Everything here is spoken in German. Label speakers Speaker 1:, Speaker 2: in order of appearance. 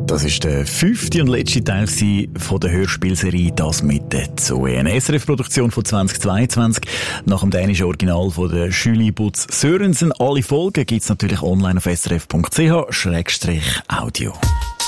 Speaker 1: Das ist der 5. und letzte Teil von der Hörspielserie «Das mit der Zoe». Eine SRF-Produktion von 2022 nach dem dänischen Original von der Julie Butz Sørensen. Alle Folgen gibt's natürlich online auf srf.ch/audio.